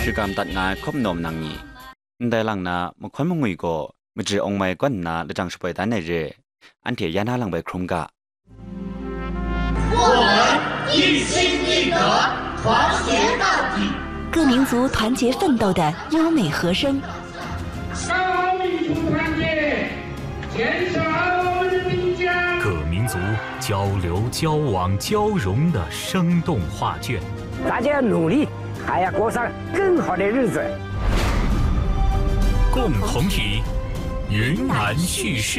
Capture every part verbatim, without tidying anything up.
คือกรรมตัดงานครบนมนางนี้ได้หลังนะมันคนมงุยก็มันจะองค์ไม่ก้อนนะได้จังสบายแต่ในเร่อันเถียยานาหลังใบครุมกะ我们一心一德，团结到底。 各民族团结奋斗的优美和声。 大民族团结，建设我们的民家。 各民族交流、交往、交融的生动画卷。 大家努力，还要过上更好的日子。 共同体，云南叙事。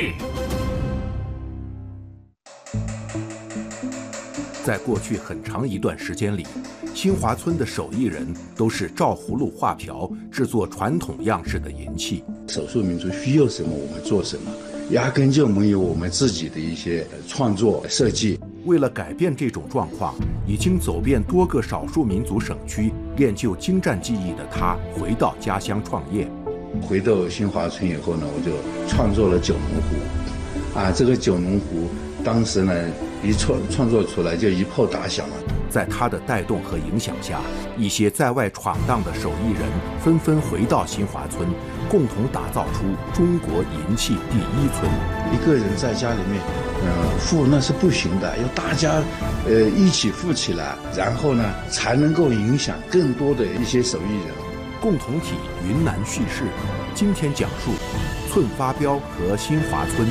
在过去很长一段时间里，新华村的手艺人都是照葫芦画瓢制作传统样式的银器。 少数民族需要什么我们做什么，压根就没有我们自己的一些创作设计。 为了改变这种状况，已经走遍多个少数民族省区练就精湛技艺的他，回到家乡创业。 回到新华村以后呢，我就创作了九龙壶。啊，这个九龙壶当时呢一创创作出来就一炮打响了。 在他的带动和影响下，一些在外闯荡的手艺人纷纷回到新华村，共同打造出中国银器第一村。 一个人在家里面，呃，富那是不行的，要大家，呃，一起富起来，然后呢，才能够影响更多的一些手艺人。 共同体云南叙事，今天讲述寸发镖和新华村。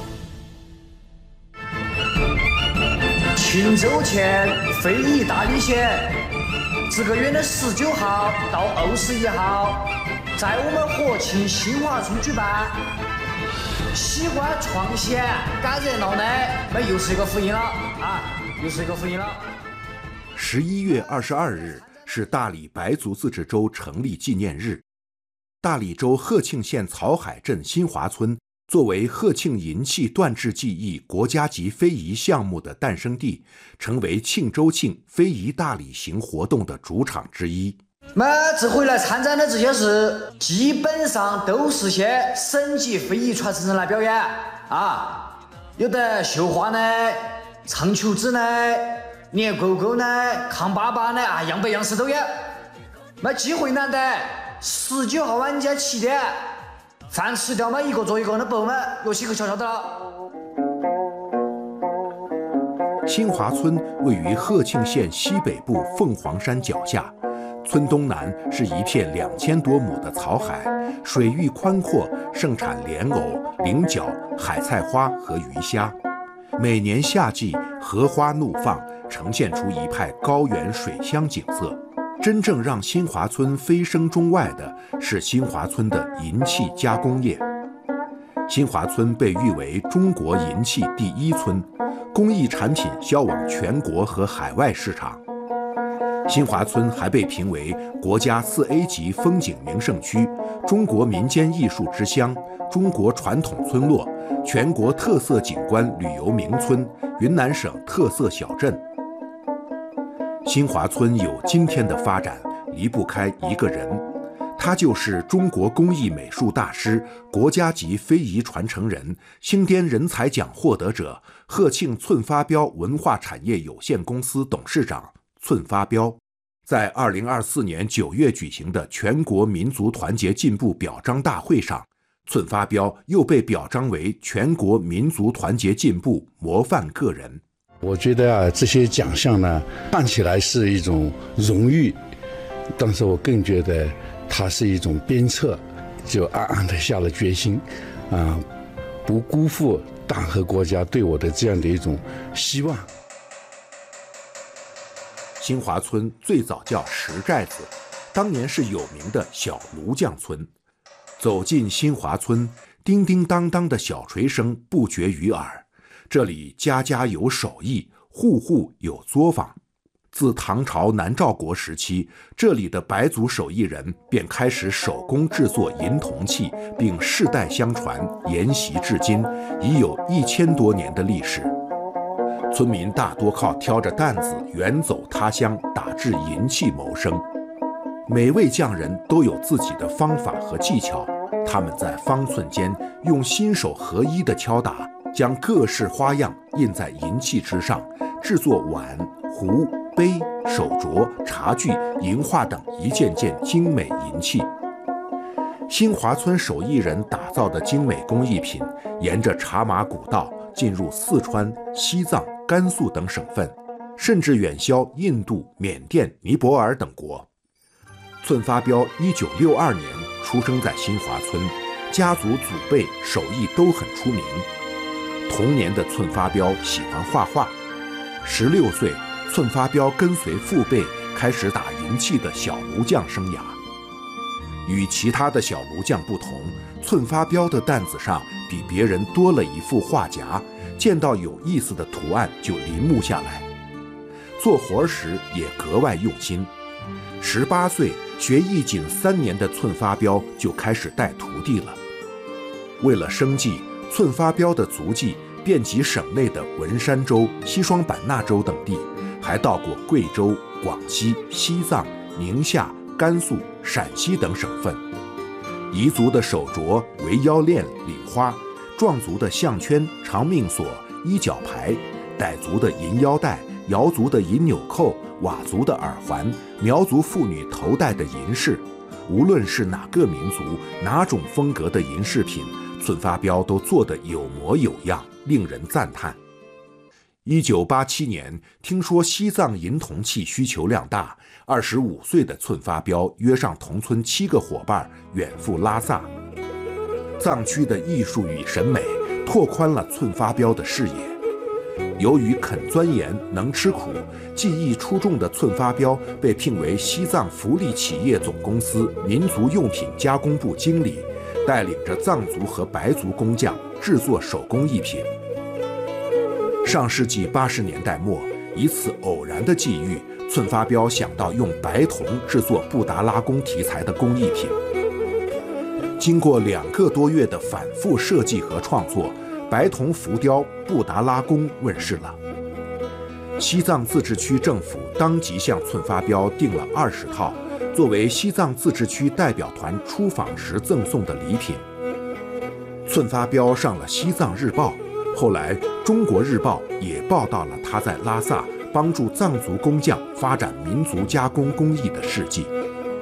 庆州县非遗大旅线，这个月的十九号到二十一号，在我们和庆新华村举办。喜欢创新、赶热闹的，那又是一个福音了啊！又是一个福音了。 十一月二十二日是大理白族自治州成立纪念日。大理州鹤庆县草海镇新华村作为鹤庆银器锻制技艺国家级非遗项目的诞生地，成为庆州庆非遗大理行活动的主场之一。 那这回来参展的这些事，基本上都是些省级非遗传承人来表演啊，有的绣花呢、唱球子呢、捏勾勾呢、扛粑粑呢啊，样白样式都有。那机会难得，十九号晚间七点。饭吃掉嘛，一个做一个的饱嘛，有些个悄悄的了。 新华村位于鹤庆县西北部凤凰山脚下，村东南是一片两千多亩的草海，水域宽阔，盛产莲藕、菱角、海菜花和鱼虾。每年夏季荷花怒放，呈现出一派高原水乡景色。真正让新华村飞升中外的是新华村的银器加工业。新华村被誉为中国银器第一村，工艺产品销往全国和海外市场。新华村还被评为国家四 A 级风景名胜区、中国民间艺术之乡、中国传统村落、全国特色景观旅游名村、云南省特色小镇。新华村有今天的发展，离不开一个人，他就是中国工艺美术大师、国家级非遗传承人、星滇人才奖获得者、鹤庆寸发镖文化产业有限公司董事长寸发镖。在二零二四年九月举行的全国民族团结进步表彰大会上，寸发镖又被表彰为全国民族团结进步模范个人。 我觉得啊，这些奖项呢，看起来是一种荣誉，但是我更觉得它是一种鞭策，就暗暗地下了决心，啊，不辜负党和国家对我的这样的一种希望。 新华村最早叫石寨子，当年是有名的小炉匠村。走进新华村，叮叮当当的小锤声不绝于耳。这里家家有手艺，户户有作坊。自唐朝南诏国时期，这里的白族手艺人便开始手工制作银铜器，并世代相传，沿袭至今，已有一千多年的历史。村民大多靠挑着担子远走他乡，打制银器谋生。每位匠人都有自己的方法和技巧，他们在方寸间用心手合一的敲打，将各式花样印在银器之上，制作碗、壶、杯杯、手镯、茶具、银画等一件件精美银器。新华村手艺人打造的精美工艺品，沿着茶马古道进入四川、西藏、甘肃等省份，甚至远销印度、缅甸、尼泊尔等国。寸发彪一九六二年出生在新华村，家族祖辈手艺都很出名。童年的寸发彪喜欢画画，十六岁，寸发彪跟随父辈开始打银器的小炉匠生涯。与其他的小炉匠不同，寸发彪的担子上比别人多了一副画夹，见到有意思的图案就临摹下来。做活时也格外用心。十八岁，学艺仅三年的寸发彪就开始带徒弟了。为了生计，寸发彪的足迹遍及省内的文山州、西双版纳州等地，还到过贵州、广西、西藏、宁夏、甘肃、陕西等省份。彝族的手镯、围腰链、领花，壮族的项圈、长命锁、衣角牌，傣族的银腰带，瑶族的银纽扣，佤族的耳环，苗族妇女头戴的银饰，无论是哪个民族、哪种风格的银饰品，寸发彪都做得有模有样，令人赞叹。一九八七年，听说西藏银铜器需求量大，二十五岁的寸发彪约上同村七个伙伴远赴拉萨。藏区的艺术与审美拓宽了寸发彪的视野。由于肯钻研、能吃苦，技艺出众的寸发彪被聘为西藏福利企业总公司民族用品加工部经理，带领着藏族和白族工匠制作手工艺品。上世纪八十年代末，一次偶然的际遇，寸发彪想到用白铜制作布达拉宫题材的工艺品。经过两个多月的反复设计和创作，白铜浮雕布达拉宫问世了。西藏自治区政府当即向寸发彪订了二十套，作为西藏自治区代表团出访时赠送的礼品。寸发彪上了西藏日报，后来中国日报也报道了他在拉萨帮助藏族工匠发展民族加工工艺的事迹。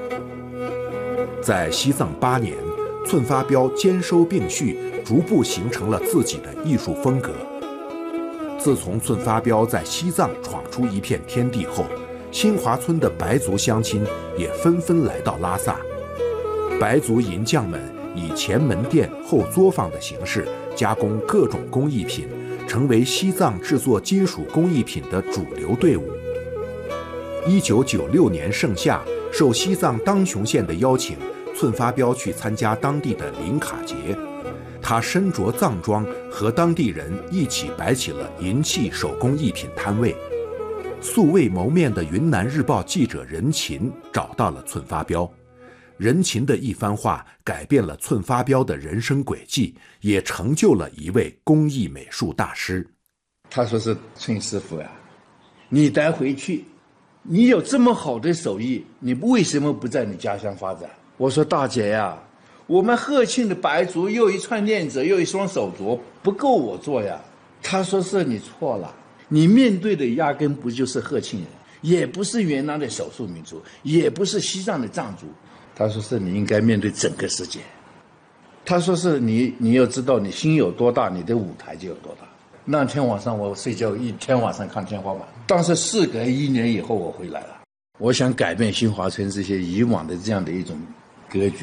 在西藏八年，寸发彪兼收并蓄，逐步形成了自己的艺术风格。自从寸发彪在西藏闯出一片天地后，新华村的白族乡亲也纷纷来到拉萨。白族银匠们以前门店后作坊的形式加工各种工艺品，成为西藏制作金属工艺品的主流队伍。一九九六年盛夏，受西藏当雄县的邀请，寸发彪去参加当地的林卡节。他身着藏装，和当地人一起摆起了银器手工艺品摊位。素未谋面的云南日报记者任勤找到了寸发彪。任勤的一番话改变了寸发彪的人生轨迹，也成就了一位工艺美术大师。 他说是村师傅呀，你带回去，你有这么好的手艺，你为什么不在你家乡发展？我说大姐呀，我们鹤庆的白族又一串链子又一双手镯不够我做呀。他说是你错了，你面对的压根不就是鹤庆人，也不是原来的少数民族，也不是西藏的藏族。他说是你应该面对整个世界。他说是你你要知道你心有多大，你的舞台就有多大。那天晚上我睡觉一天晚上看天花板。但是事隔一年以后我回来了，我想改变新华村这些以往的这样的一种格局。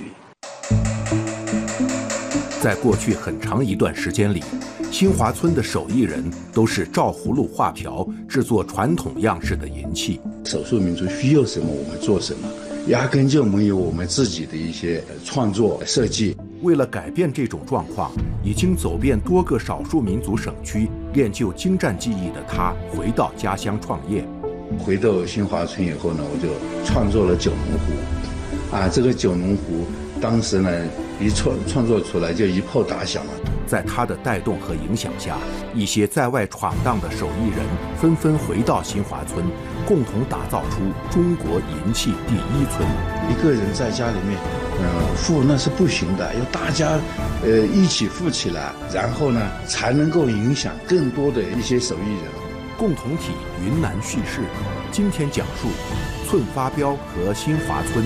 在过去很长一段时间里，新华村的手艺人都是照葫芦画瓢，制作传统样式的银器。 少数民族需要什么我们做什么，压根就没有我们自己的一些创作设计。 为了改变这种状况，已经走遍多个少数民族省区练就精湛技艺的他，回到家乡创业。 回到新华村以后呢，我就创作了九龙壶。啊，这个九龙壶当时呢一创创作出来就一炮打响了。 在他的带动和影响下，一些在外闯荡的手艺人纷纷回到新华村，共同打造出中国银器第一村。 一个人在家里面，呃，富那是不行的，要大家，呃，一起富起来，然后呢，才能够影响更多的一些手艺人。 共同体云南叙事， 今天讲述寸发标和新华村。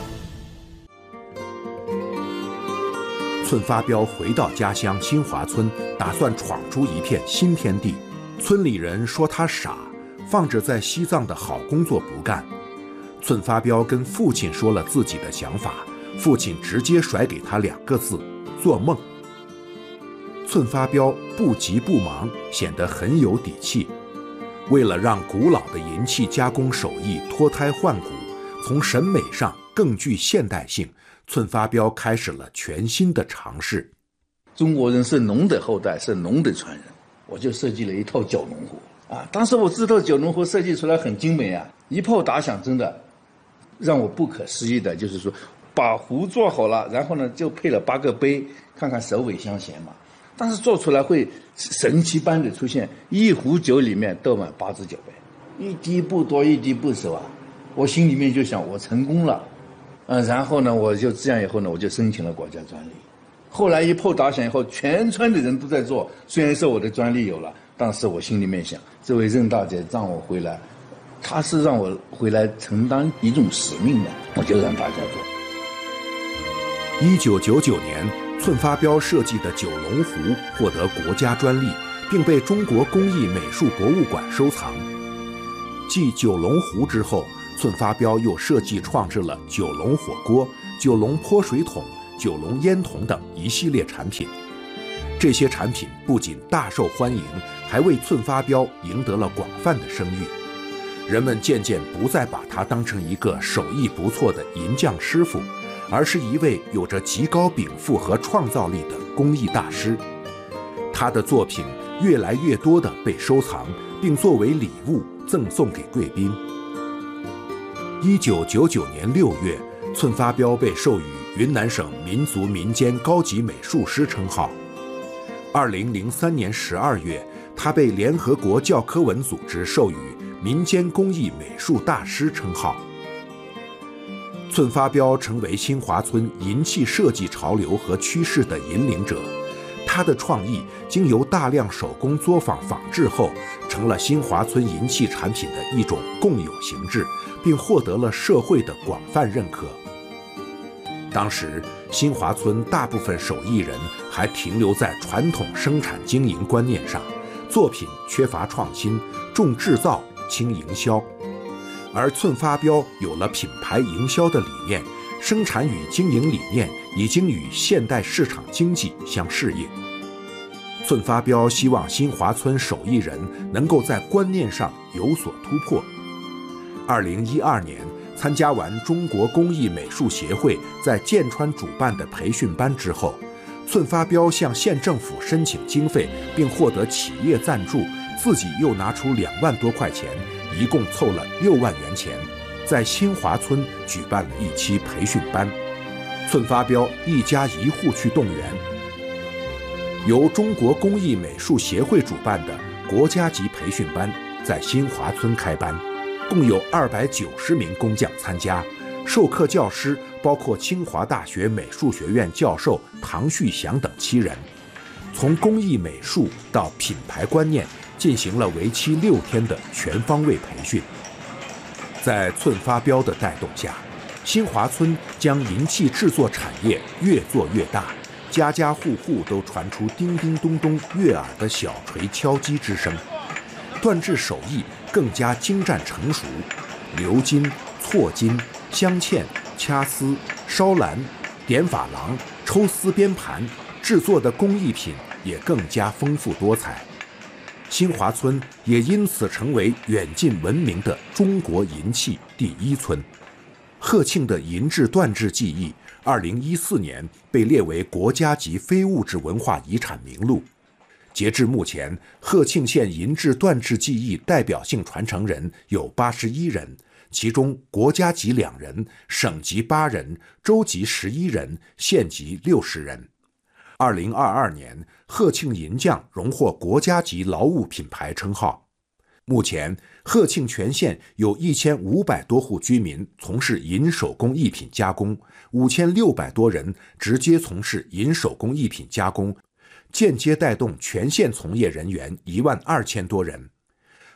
寸发标回到家乡新华村，打算闯出一片新天地。村里人说他傻，放着在西藏的好工作不干。寸发标跟父亲说了自己的想法，父亲直接甩给他两个字：做梦。寸发标不急不忙，显得很有底气。为了让古老的银器加工手艺脱胎换骨，从审美上更具现代性，寸发标开始了全新的尝试。 中国人是龙的后代，是龙的传人，我就设计了一套九龙壶啊！当时我这套九龙壶设计出来很精美啊，一炮打响，真的让我不可思议的，就是说把壶做好了，然后呢就配了八个杯，看看首尾相衔嘛。但是做出来会神奇般的出现，一壶酒里面倒满八只酒杯，一滴不多，一滴不少啊！我心里面就想，我成功了，嗯，然后呢，我就这样以后呢，我就申请了国家专利。后来一炮打响以后，全村的人都在做，虽然说我的专利有了，但是我心里面想，这位任大姐让我回来，她是让我回来承担一种使命的，我就让大家做。 一九九九年。寸发标设计的九龙壶获得国家专利，并被中国工艺美术博物馆收藏。继九龙壶之后，寸发标又设计创制了九龙火锅、九龙泼水桶、九龙烟筒等一系列产品。这些产品不仅大受欢迎，还为寸发标赢得了广泛的声誉。人们渐渐不再把他当成一个手艺不错的银匠师傅，而是一位有着极高禀赋和创造力的工艺大师。他的作品越来越多地被收藏，并作为礼物赠送给贵宾。一九九九年六月，寸发标被授予云南省民族民间高级美术师称号。二零零三年十二月，他被联合国教科文组织授予民间工艺美术大师称号。寸发标成为新华村银器设计潮流和趋势的引领者，他的创意经由大量手工作坊仿制后，成了新华村银器产品的一种共有形制，并获得了社会的广泛认可。当时，新华村大部分手艺人还停留在传统生产经营观念上，作品缺乏创新，重制造，轻营销。而寸发标有了品牌营销的理念，生产与经营理念已经与现代市场经济相适应。寸发标希望新华村手艺人能够在观念上有所突破。二零一二年，参加完中国工艺美术协会在剑川主办的培训班之后，寸发标向县政府申请经费，并获得企业赞助，自己又拿出两万多块钱，一共凑了六万元钱，在新华村举办了一期培训班。寸发标一家一户去动员，由中国工艺美术协会主办的国家级培训班在新华村开班，共有二百九十名工匠参加，授课教师包括清华大学美术学院教授唐旭祥等七人，从工艺美术到品牌观念进行了为期六天的全方位培训。在寸发标的带动下，新华村将银器制作产业越做越大，家家户户都传出叮叮咚咚悦耳的小锤敲击之声，锻制手艺更加精湛成熟，鎏金、错金、镶嵌、掐丝、烧蓝、点珐琅、抽丝编盘制作的工艺品也更加丰富多彩。新华村也因此成为远近闻名的中国银器第一村。鹤庆的银制锻制技艺，二零一四年被列为国家级非物质文化遗产名录。截至目前，鹤庆县银制锻制技艺代表性传承人有八十一人，其中国家级两人，省级八人，州级十一人，县级六十人。二零二二年，鹤庆银匠荣获国家级劳务品牌称号。目前，鹤庆全县有一千五百多户居民从事银手工艺品加工，五千六百多人直接从事银手工艺品加工，间接带动全县从业人员一万二千多人。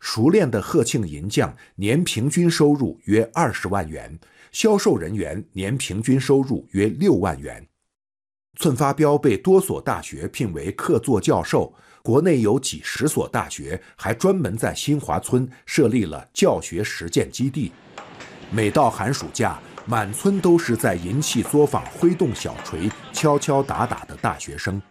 熟练的贺庆银匠年平均收入约二十万元，销售人员年平均收入约六万元。寸发标被多所大学聘为客座教授，国内有几十所大学还专门在新华村设立了教学实践基地。每到寒暑假，满村都是在银器作坊挥动小锤、敲敲打打的大学生。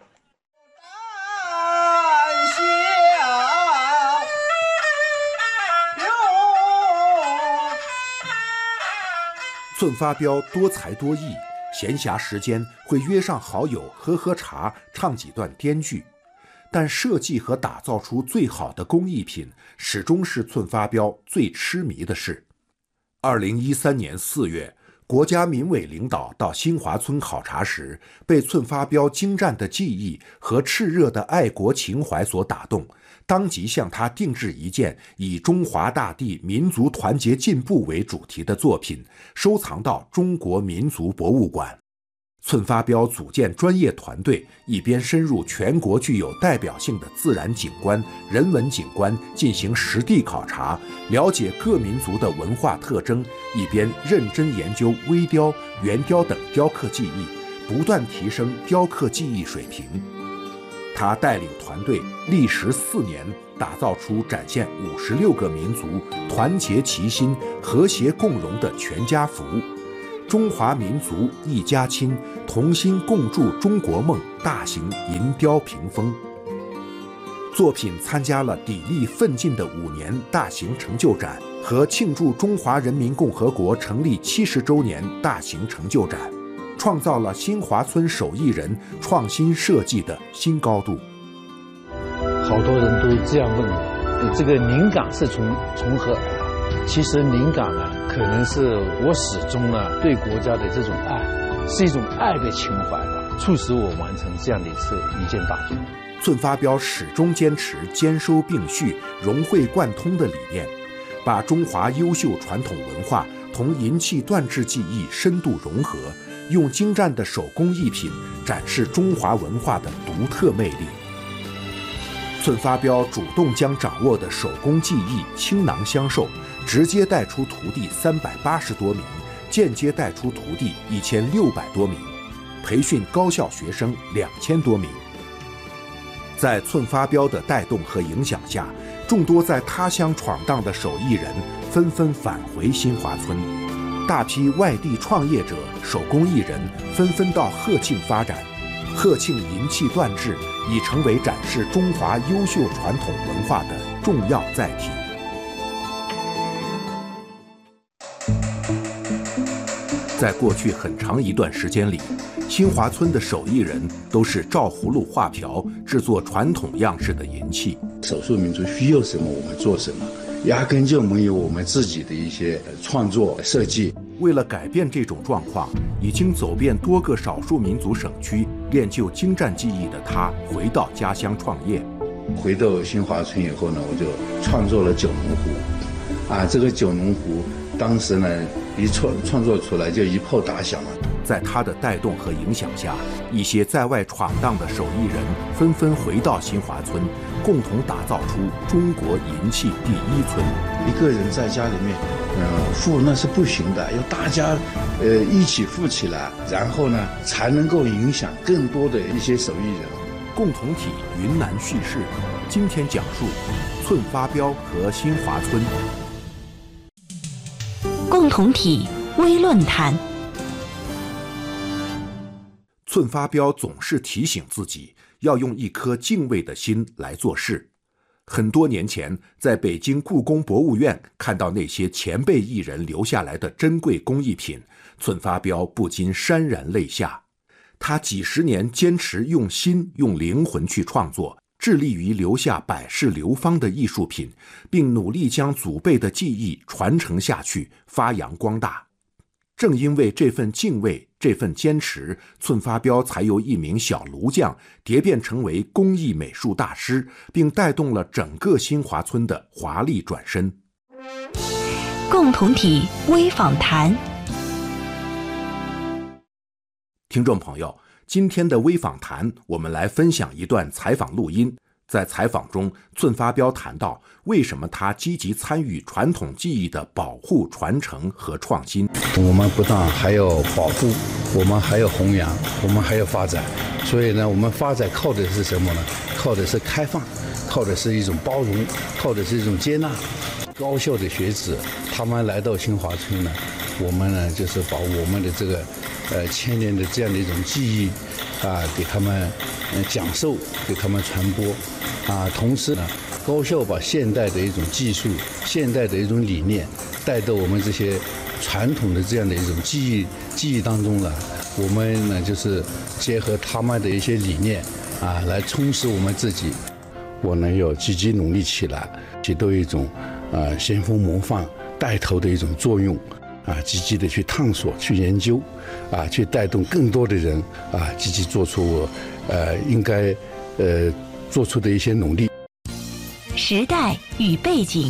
寸发标多才多艺，闲暇时间会约上好友喝喝茶，唱几段滇剧。但设计和打造出最好的工艺品，始终是寸发标最痴迷的事。二零一三年四月，国家民委领导到新华村考察时，被寸发标精湛的技艺和炽热的爱国情怀所打动，当即向他定制一件以中华大地民族团结进步为主题的作品，收藏到中国民族博物馆。寸发标组建专业团队，一边深入全国具有代表性的自然景观、人文景观进行实地考察，了解各民族的文化特征，一边认真研究微雕、圆雕等雕刻技艺，不断提升雕刻技艺水平。他带领团队历时四年，打造出展现五十六个民族团结齐心、和谐共荣的全家福。中华民族一家亲，同心共筑中国梦大型银雕屏风。作品参加了砥砺奋进的五年大型成就展和庆祝中华人民共和国成立七十周年大型成就展，创造了新华村手艺人创新设计的新高度。 好多人都这样问我，这个灵感是从从何而来？其实灵感呢，可能是我始终呢对国家的这种爱，是一种爱的情怀吧，促使我完成这样的一次一件大作。 寸发标始终坚持兼收并蓄、融会贯通的理念，把中华优秀传统文化同银器锻制技艺深度融合，用精湛的手工艺品展示中华文化的独特魅力。寸发标主动将掌握的手工技艺倾囊相授，直接带出徒弟三百八十多名，间接带出徒弟一千六百多名，培训高校学生两千多名。在寸发标的带动和影响下，众多在他乡闯荡的手艺人纷纷返回新华村，大批外地创业者、手工艺人纷纷到贺庆发展。贺庆银器锻制已成为展示中华优秀传统文化的重要载体。在过去很长一段时间里，新华村的手艺人都是照葫芦画瓢制作传统样式的银器。 少数民族需要什么，我们做什么，压根就没有我们自己的一些创作设计。 为了改变这种状况，已经走遍多个少数民族省区练就精湛技艺的他，回到家乡创业。 回到新华村以后呢，我就创作了九龙壶。啊，这个九龙壶当时呢一创创作出来就一炮打响了。 在他的带动和影响下，一些在外闯荡的手艺人纷纷回到新华村，共同打造出中国银器第一村。 一个人在家里面，呃，富那是不行的，要大家，呃，一起富起来，然后呢，才能够影响更多的一些手艺人。 共同体云南叙事，今天讲述寸发标和新华村。 共同体微论坛。 寸发标总是提醒自己要用一颗敬畏的心来做事。很多年前，在北京故宫博物院看到那些前辈艺人留下来的珍贵工艺品，寸发标不禁潸然泪下。他几十年坚持用心用灵魂去创作，致力于留下百世流芳的艺术品，并努力将祖辈的技艺传承下去，发扬光大。正因为这份敬畏，这份坚持，寸发标才由一名小炉匠蝶变成为工艺美术大师，并带动了整个新华村的华丽转身。 共同体微访谈。 听众朋友，今天的微访谈，我们来分享一段采访录音。 在采访中，寸发彪谈到为什么他积极参与传统技艺的保护、传承和创新。 我们不但还要保护，我们还要弘扬，我们还要发展。所以呢，我们发展靠的是什么呢？靠的是开放，靠的是一种包容，靠的是一种接纳。高校的学子，他们来到新华村呢，我们呢就是把我们的这个呃千年的这样的一种技艺啊，给他们呃讲授，给他们传播啊。同时呢，高校把现代的一种技术、现代的一种理念带到我们这些传统的这样的一种技艺技艺当中了。我们呢就是结合他们的一些理念啊，来充实我们自己。我呢要积极努力起来，起到一种呃先锋模范、带头的一种作用啊，积极的去探索、去研究啊，去带动更多的人啊，积极做出呃应该呃做出的一些努力。 时代与背景。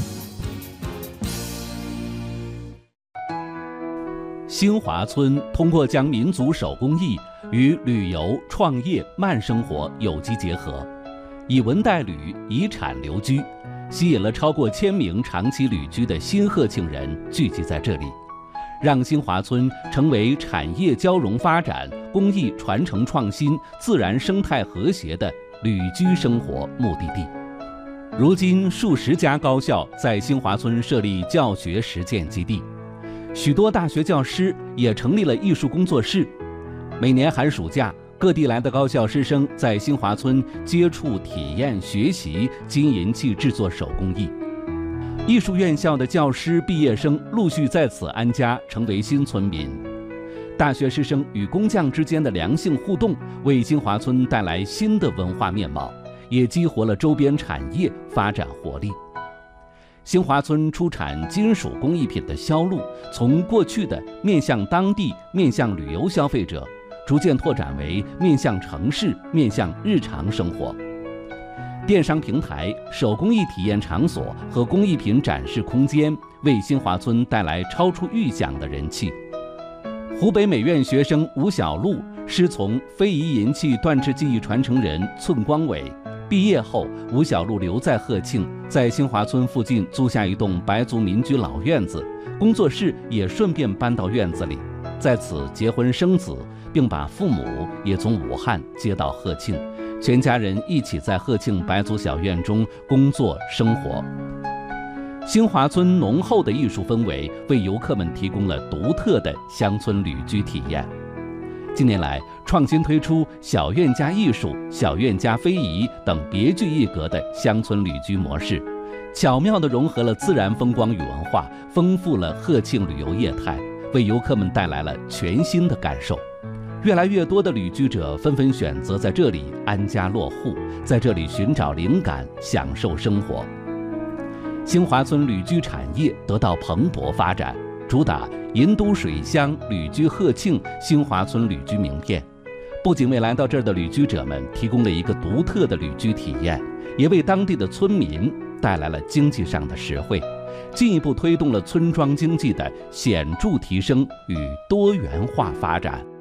新华村通过将民族手工艺与旅游、创业、慢生活有机结合，以文代旅遗产留居，吸引了超过千名长期旅居的新贺庆人聚集在这里，让新华村成为产业交融发展、工艺传承创新、自然生态和谐的旅居生活目的地。如今，数十家高校在新华村设立教学实践基地。许多大学教师也成立了艺术工作室，每年寒暑假，各地来的高校师生在新华村接触、体验、学习金银器制作手工艺。艺术院校的教师毕业生陆续在此安家，成为新村民。大学师生与工匠之间的良性互动，为新华村带来新的文化面貌，也激活了周边产业发展活力。新华村出产金属工艺品的销路，从过去的面向当地、面向旅游消费者，逐渐拓展为面向城市、面向日常生活。电商平台、手工艺体验场所和工艺品展示空间，为新华村带来超出预想的人气。湖北美院学生吴小璐师从非遗银器锻制技艺传承人寸光伟。毕业后，吴小璐留在贺庆，在新华村附近租下一栋白族民居老院子，工作室也顺便搬到院子里，在此结婚生子，并把父母也从武汉接到贺庆，全家人一起在贺庆白族小院中工作生活。新华村浓厚的艺术氛围为游客们提供了独特的乡村旅居体验。近年来，创新推出小院加艺术、小院加非遗等别具一格的乡村旅居模式，巧妙地融合了自然风光与文化，丰富了贺庆旅游业态，为游客们带来了全新的感受。越来越多的旅居者纷纷选择在这里安家落户，在这里寻找灵感，享受生活。新华村旅居产业得到蓬勃发展，主打银都水乡旅居贺庆新华村旅居名片，不仅为来到这儿的旅居者们提供了一个独特的旅居体验，也为当地的村民带来了经济上的实惠，进一步推动了村庄经济的显著提升与多元化发展。